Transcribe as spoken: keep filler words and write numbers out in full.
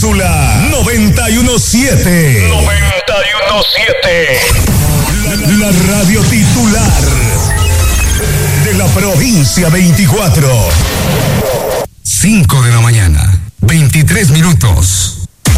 Cápsula noventa y uno punto siete. noventa y uno punto siete. La, la radio titular de la provincia veinticuatro. cinco de la mañana, veintitrés minutos.